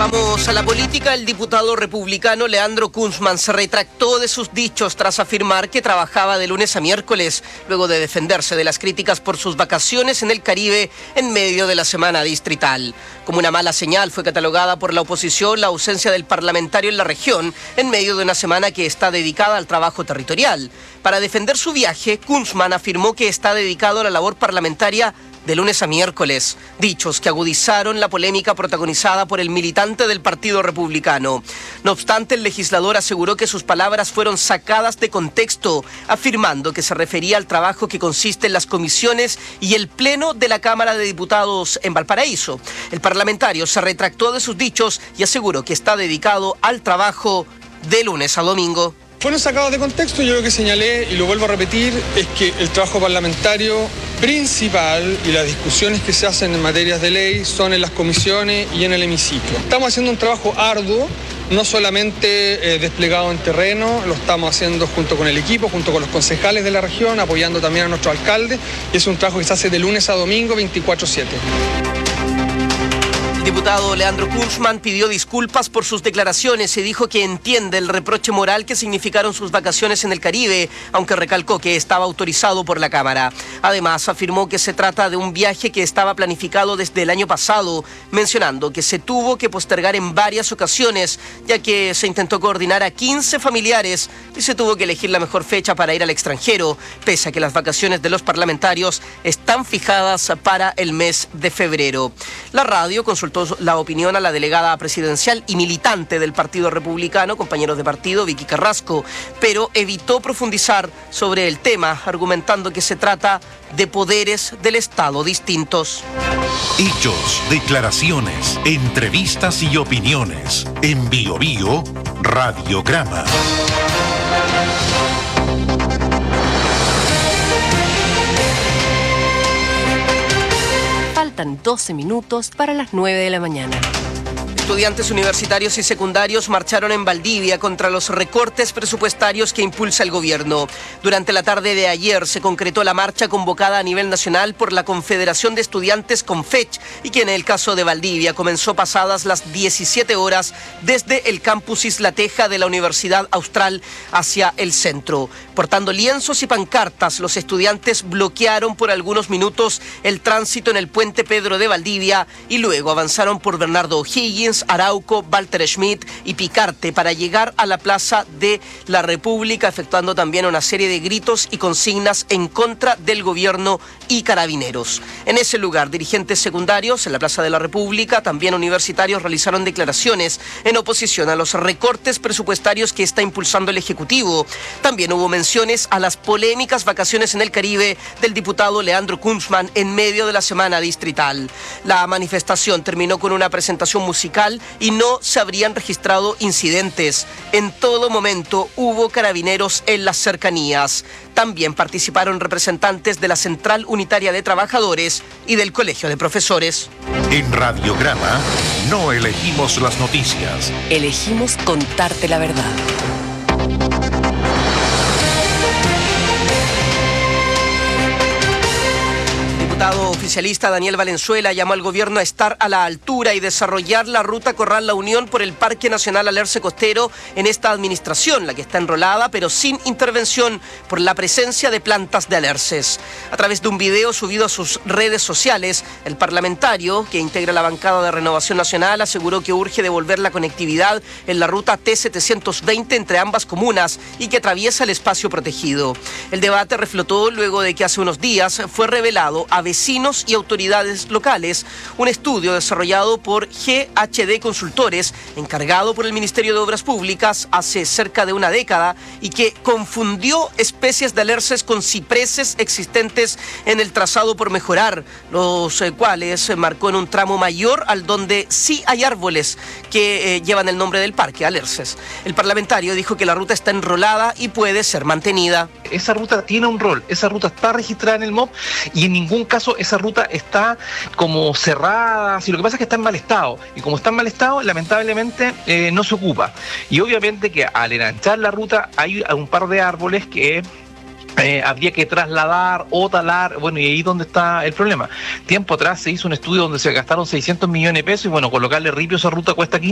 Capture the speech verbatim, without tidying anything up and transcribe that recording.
Vamos a la política. El diputado republicano Leandro Kunzman se retractó de sus dichos tras afirmar que trabajaba de lunes a miércoles, luego de defenderse de las críticas por sus vacaciones en el Caribe en medio de la semana distrital. Como una mala señal fue catalogada por la oposición la ausencia del parlamentario en la región en medio de una semana que está dedicada al trabajo territorial. Para defender su viaje, Kunzman afirmó que está dedicado a la labor parlamentaria de lunes a miércoles, dichos que agudizaron la polémica protagonizada por el militante del Partido Republicano. No obstante, el legislador aseguró que sus palabras fueron sacadas de contexto, afirmando que se refería al trabajo que consiste en las comisiones y el pleno de la Cámara de Diputados en Valparaíso. El parlamentario se retractó de sus dichos y aseguró que está dedicado al trabajo de lunes a domingo. Fueron sacados de contexto. Yo lo que señalé, y lo vuelvo a repetir, es que el trabajo parlamentario principal y las discusiones que se hacen en materias de ley son en las comisiones y en el hemiciclo. Estamos haciendo un trabajo arduo, no solamente eh, desplegado en terreno, lo estamos haciendo junto con el equipo, junto con los concejales de la región, apoyando también a nuestro alcalde, y es un trabajo que se hace de lunes a domingo, veinticuatro siete. El diputado Leandro Kunzman pidió disculpas por sus declaraciones y dijo que entiende el reproche moral que significaron sus vacaciones en el Caribe, aunque recalcó que estaba autorizado por la Cámara. Además, afirmó que se trata de un viaje que estaba planificado desde el año pasado, mencionando que se tuvo que postergar en varias ocasiones, ya que se intentó coordinar a quince familiares y se tuvo que elegir la mejor fecha para ir al extranjero, pese a que las vacaciones de los parlamentarios están fijadas para el mes de febrero. La radio consultó la opinión a la delegada presidencial y militante del Partido Republicano, compañeros de partido, Vicky Carrasco, pero evitó profundizar sobre el tema, argumentando que se trata de poderes del Estado distintos. Hechos, declaraciones, entrevistas y opiniones. En Bio Bio, Radiograma. Faltan doce minutos para las nueve de la mañana. Estudiantes universitarios y secundarios marcharon en Valdivia contra los recortes presupuestarios que impulsa el gobierno. Durante la tarde de ayer se concretó la marcha convocada a nivel nacional por la Confederación de Estudiantes Confech y que en el caso de Valdivia comenzó pasadas las diecisiete horas desde el campus Isla Teja de la Universidad Austral hacia el centro. Portando lienzos y pancartas, los estudiantes bloquearon por algunos minutos el tránsito en el puente Pedro de Valdivia y luego avanzaron por Bernardo O'Higgins, Arauco, Walter Schmidt y Picarte para llegar a la Plaza de la República, efectuando también una serie de gritos y consignas en contra del gobierno y carabineros. En ese lugar, dirigentes secundarios en la Plaza de la República, también universitarios, realizaron declaraciones en oposición a los recortes presupuestarios que está impulsando el Ejecutivo. También hubo menciones a las polémicas vacaciones en el Caribe del diputado Leandro Kunzman en medio de la semana distrital. La manifestación terminó con una presentación musical y no se habrían registrado incidentes. En todo momento hubo carabineros en las cercanías. También participaron representantes de la Central Unitaria de Trabajadores y del Colegio de Profesores. En Radiograma no elegimos las noticias. Elegimos contarte la verdad. El diputado oficialista Daniel Valenzuela llamó al gobierno a estar a la altura y desarrollar la ruta Corral La Unión por el Parque Nacional Alerce Costero en esta administración, la que está enrolada, pero sin intervención por la presencia de plantas de alerces. A través de un video subido a sus redes sociales, el parlamentario, que integra la bancada de Renovación Nacional, aseguró que urge devolver la conectividad en la ruta T setecientos veinte entre ambas comunas y que atraviesa el espacio protegido. El debate reflotó luego de que hace unos días fue revelado a vecinos y autoridades locales un estudio desarrollado por G H D Consultores, encargado por el Ministerio de Obras Públicas hace cerca de una década, y que confundió especies de alerces con cipreses existentes en el trazado por mejorar, los eh, cuales eh, marcó en un tramo mayor al donde sí hay árboles que eh, llevan el nombre del parque, alerces. El parlamentario dijo que la ruta está enrolada y puede ser mantenida. Esa ruta tiene un rol, esa ruta está registrada en el M O P y en ningún caso esa ruta está como cerrada. Si lo que pasa es que está en mal estado, y como está en mal estado, lamentablemente eh, no se ocupa. Y obviamente que al enanchar la ruta hay un par de árboles que Eh, habría que trasladar o talar, bueno, y ahí es donde está el problema. Tiempo atrás se hizo un estudio donde se gastaron seiscientos millones de pesos y bueno, colocarle ripio a esa ruta cuesta